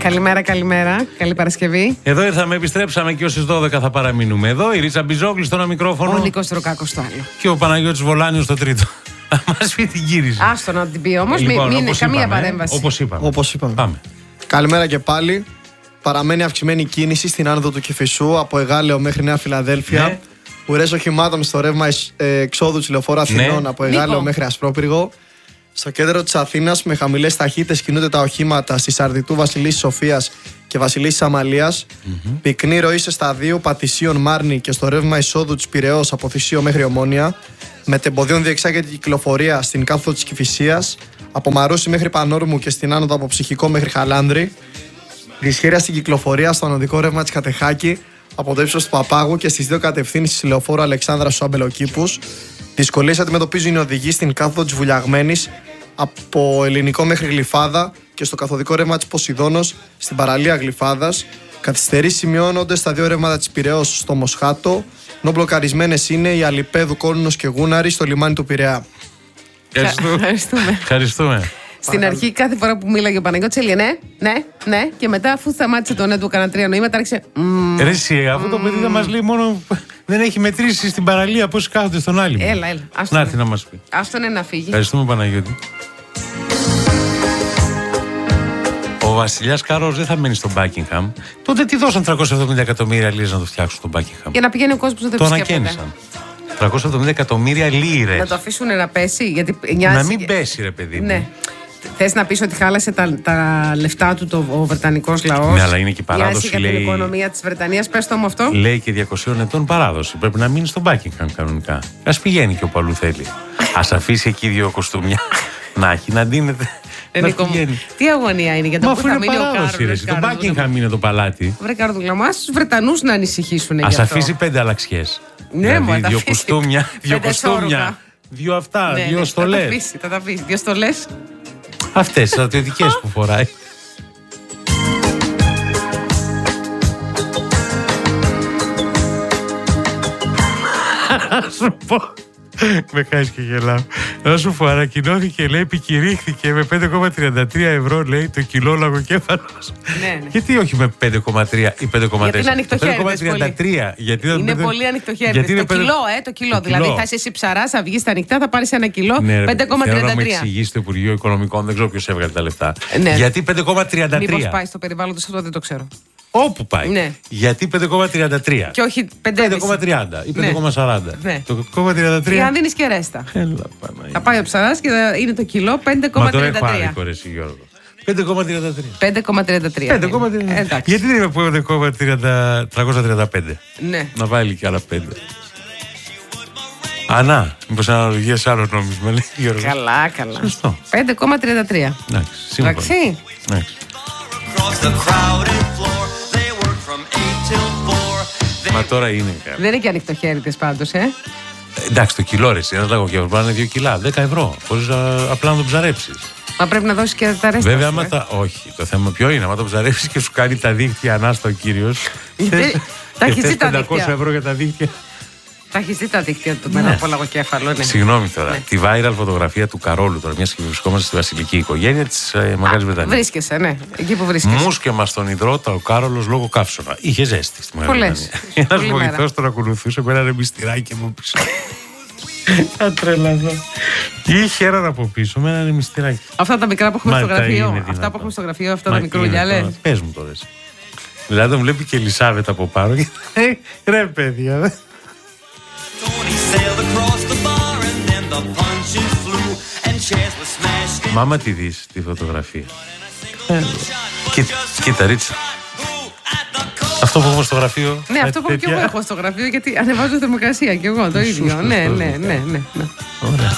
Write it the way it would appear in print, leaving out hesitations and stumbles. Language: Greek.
Καλημέρα, καλημέρα. Καλή Παρασκευή. Εδώ ήρθαμε, επιστρέψαμε και ως τις 12 θα παραμείνουμε εδώ. Η Ρίτσα Μπιζόγλη στο ένα μικρόφωνο. Ο Νίκος Τροκάκος στο άλλο. Και ο Παναγιώτης Βολάνιος στο τρίτο. Να μας πει την γύριση. Άστο να την πει όμως, μην είναι καμία παρέμβαση. Όπως είπαμε. Πάμε. Καλημέρα και πάλι. Παραμένει αυξημένη κίνηση στην άνοδο του Κηφισού από Εγάλεο μέχρι Νέα Φιλαδέλφια. Ναι. Ουρές οχημάτων στο ρεύμα εξόδου της λεωφόρου Αθηνών από Εγάλεο μέχρι Ασπρόπυργο. Στο κέντρο της Αθήνας με χαμηλές ταχύτητες κινούνται τα οχήματα στη Σαρδιτού Βασιλίσσης Σοφίας και Βασιλίσσης Αμαλίας. Πυκνή ροή σε σταδίου Πατησίων Μάρνη και στο ρεύμα εισόδου της Πειραιώς από Θησίο μέχρι Ομόνια. Με τεμποδίων διεξάγεται κυκλοφορία στην κάθοδο της Κηφισίας. Από Μαρούσι μέχρι Πανόρμου και στην άνοδο από Ψυχικό μέχρι Χαλάνδρη. Δυσχέρεια στην κυκλοφορία στο ανωδικό ρεύμα της Κατεχάκη από το ύψος του Παπάγου και στις δύο κατευθύνσεις της λεωφόρου Αλεξάνδρα στους Αμπελοκήπους. Δυσκολίες αντιμετωπίζουν οι οδηγοί στην κάθοδο της Βουλιαγμένης από Ελληνικό μέχρι Γλυφάδα και στο καθοδικό ρεύμα της Ποσειδώνος στην παραλία Γλυφάδας. Καθυστερήσεις σημειώνονται στα δύο ρεύματα της Πειραιώς στο Μοσχάτο, ενώ μπλοκαρισμένες είναι οι Αλιπέδου, Κόλνος και Γούναρη στο λιμάνι του Πειραιά. Ευχαριστούμε. Στην αρχή, κάθε φορά που μίλαγε ο Παναγιώτης έλεγε ναι, και μετά, αφού σταμάτησε το ναι του, κάνα 3 νοήματα, άρχισε. Ρε εσύ, αυτό το παιδί δεν μας λέει μόνο. Δεν έχει μετρήσει στην παραλία πώς κάθονται στον άλλη. Έλα. Να έρθει να μας πει. Άστον να φύγει. Ευχαριστούμε, Παναγιώτη. Ο βασιλιάς Κάρολος δεν θα μένει στο Buckingham. Τότε τι δώσαν 370 εκατομμύρια λίρες να το φτιάξουν στο Buckingham. Για να πηγαίνει ο κόσμος να το επισκέπτεται. Το ανακαίνισαν. 370 εκατομμύρια λίρες. Να το αφήσουν να πέσει. Γιατί να μην πέσει, ρε παιδί μου. Ναι. Θες να πεις ότι χάλασε τα λεφτά του ο Βρετανικός λαός? Ναι, αλλά είναι και η παράδοση. Για την οικονομία της Βρετανίας, πες το μου αυτό. Λέει και 200 ετών παράδοση. Πρέπει να μείνει στο Buckingham κανονικά. Ας πηγαίνει και όπου αλλού θέλει. Ας αφήσει εκεί 2 κοστούμια να έχει, να ντύνεται. Τι αγωνία είναι για το που θα μείνει ο Κάρολος. Το Buckingham είναι το παλάτι. Βρε Καρδούλα, μας τους Βρετανούς να ανησυχήσουν. Ας αφήσει 5 αλλαξιές. Ναι, δηλαδή 2 κοστούμια, 2 αυτά, 2 στολές. Θα τα αφήσει, 2 στολές. Αυτές τις στρατιωτικές που φοράει. Να σου πω. Με χάσει και γελάω. Να σου πω, ανακοινώθηκε, λέει, επικηρύχθηκε με 5,33 ευρώ, λέει, το κιλό λαγοκέφαλος. Ναι. Γιατί όχι με 5,3 ή 5,4? Γιατί είναι ανοιχτοχέριδες 5,33. Είναι πολύ ανοιχτοχέριδες. Το κιλό. Δηλαδή θα είσαι εσύ ψαράς, θα βγεις στα ανοιχτά, θα πάρεις 1 κιλό, 5,33. Θέλω να με εξηγήσει το Υπουργείο Οικονομικών, δεν ξέρω ποιος έβγαλε τα λεφτά. Γιατί 5,33? Μήπως πάει στο περιβάλλον αυτό, δεν το ξέρω. Όπου πάει. Ναι. Γιατί 5,33 και όχι 5,30 ή 5,40. Ναι. Το 5,33. Για να δίνεις και ρέστα. Θα πάει ο ψαράς και θα είναι το κιλό 5,33. Μα τώρα έχω άδικο, ρε εσύ, Γιώργο. 5,33. 5,33. Γιατί δεν είναι 5,335? Ναι. Να βάλει και άλλα 5. Ανά, μήπως αναλογία σε άλλο νόμισμα, λέει Γιώργο. Καλά. Σωστό. 5,33. Εντάξει. Μα τώρα είναι κάτι. Δεν είναι και ανοιχτοχέριδες πάντως, Εντάξει, το κιλό ρε, ένα λαγοκέφαλο μπορεί να είναι 2 κιλά, 10 ευρώ. Μπορείς απλά να το ψαρέψεις. Μα πρέπει να δώσεις και τα ρέστα. Βέβαια, όχι. Το θέμα ποιο είναι, άμα το ψαρέψεις και σου κάνει τα δίχτυα ανάστα ο κύριος. Τα έχει δει τα 500 ευρώ για τα δίχτυα. Τα έχει δει τα δίχτυα του μένα από λαγοκέφαλο. Συγγνώμη τώρα. Τη viral φωτογραφία του Καρόλου, τώρα, μιας και βρισκόμαστε στη βασιλική οικογένεια της Μεγάλης Βρετανίας. Βρίσκεσαι, ναι. Εκεί που βρίσκεσαι. Μουσκεμα στον υδρότα ο Κάρολος λόγω καύσωνα. Είχε ζέστη στη Μεγάλη Βρετανία. Ένας βοηθός τον ακολουθούσε με ένα ρεμιστηράκι από πίσω. Θα τρελαθώ. Είχε έναν από πίσω με ένα ρεμιστηράκι. Αυτά τα μικρά που έχουμε στο γραφείο. Αυτά που έχουμε στο γραφείο, αυτά τα μικρούλια, λες. Πες μου τώρα. Δηλαδή τον βλέπει και η Ελισάβετ από πάνω. Ρε παιδιά. Μάμα τη δεις τη φωτογραφία. Κοίτα Ρίτσα. Αυτό που έχω στο γραφείο. Ναι, αυτό που και εγώ έχω στο γραφείο, γιατί ανεβάζω θερμοκρασία και εγώ το ίδιο. Ναι. Ωραία.